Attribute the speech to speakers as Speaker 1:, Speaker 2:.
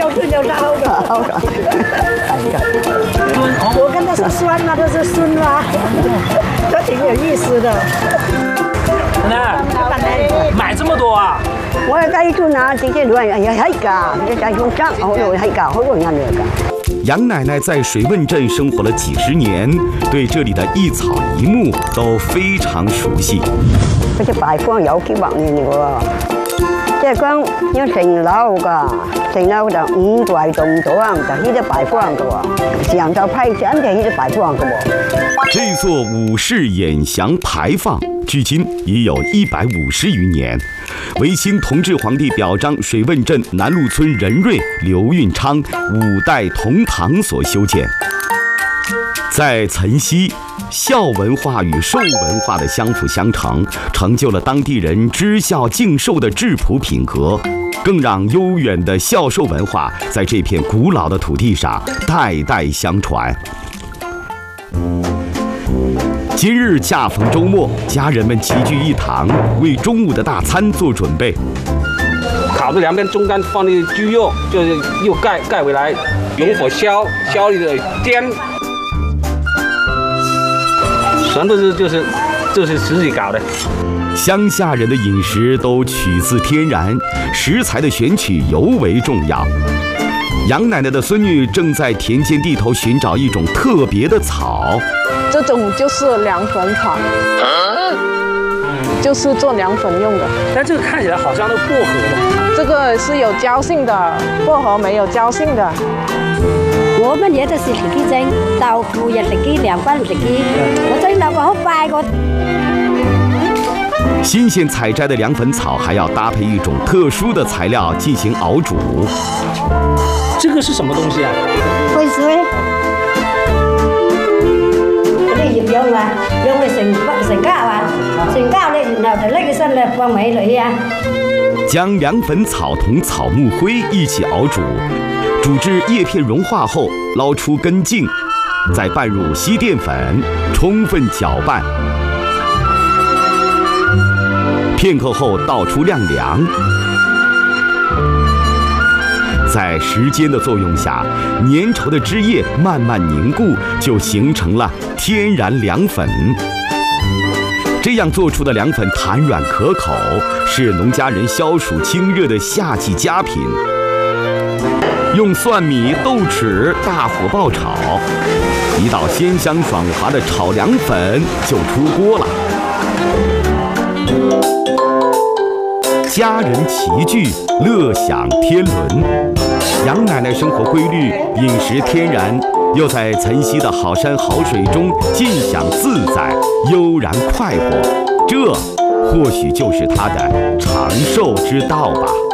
Speaker 1: 有炖有啥好的？我跟他说酸吗？他说酸吗？都挺有意思的。
Speaker 2: 奶奶，买这么多啊？
Speaker 1: 我要带住拿这些乱哎呀，还搞，这带用上，我还搞，我那个。
Speaker 3: 杨奶奶在水汶镇生活了几十年，对这里的一草一木都非常熟悉。
Speaker 1: 嗰隻牌坊有幾百年嚟喎，即係講要成樓㗎，成樓就5代棟咗啊，就呢啲牌坊㗎喎，上晝批上就呢啲牌坊㗎喎。
Speaker 3: 這座武氏偃祥牌坊，距今已有150餘年。维新同治皇帝表彰水汶镇南路村任瑞、刘运昌5代同堂所修建。在岑溪，孝文化与寿文化的相辅相成，成就了当地人知孝敬寿的质朴品格，更让悠远的孝寿文化在这片古老的土地上代代相传。今日恰逢周末，家人们齐聚一堂，为中午的大餐做准备。
Speaker 4: 烤的两边中间放那个猪肉，就是又盖回来，用火烧那个煎，全部就是自己搞的。
Speaker 3: 乡下人的饮食都取自天然，食材的选取尤为重要。杨奶奶的孙女正在田间地头寻找一种特别的草，
Speaker 5: 这种就是凉粉草，就是做凉粉用的。
Speaker 2: 但这个看起来好像那薄荷的，
Speaker 5: 这个是有胶性的，薄荷没有胶性的。
Speaker 6: 我乜嘢都是自己整，豆腐又自己，涼粉自己，我整到個好快個。
Speaker 3: 新鲜采摘的凉粉草还要搭配一种特殊的材料进行熬煮。
Speaker 2: 这个是什么东西啊？
Speaker 1: 開水，嗰啲葉用啊，用嚟成膠啊，成膠咧，然後就拎起身嚟放米裏啊。
Speaker 3: 将凉粉草同草木灰一起熬煮，煮至叶片融化后，捞出根茎，再拌入稀淀粉，充分搅拌。片刻后倒出晾凉，在时间的作用下，粘稠的汁液慢慢凝固，就形成了天然凉粉。这样做出的凉粉弹软可口，是农家人消暑清热的夏季佳品。用蒜米、豆豉大火爆炒，一道鲜香爽滑的炒凉粉就出锅了。家人齐聚，乐享天伦。杨奶奶生活规律，饮食天然，又在岑溪的好山好水中尽享自在、悠然快活，这或许就是她的长寿之道吧。